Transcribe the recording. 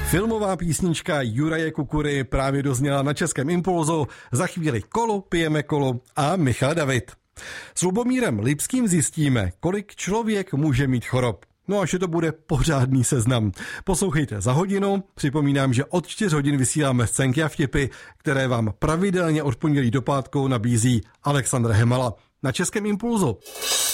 Filmová písnička Juraje Kukury právě dozněla na Českém Impulzu. Za chvíli Kolo, pijeme kolo a Michal David. S Lubomírem Lipským zjistíme, kolik člověk může mít chorob. No až to bude pořádný seznam. Poslouchejte za hodinu. Připomínám, že od 4 hodin vysíláme scénky a vtipy, které vám pravidelně od pondělí do pátku nabízí Alexandr Hemala na Českém Impulzu.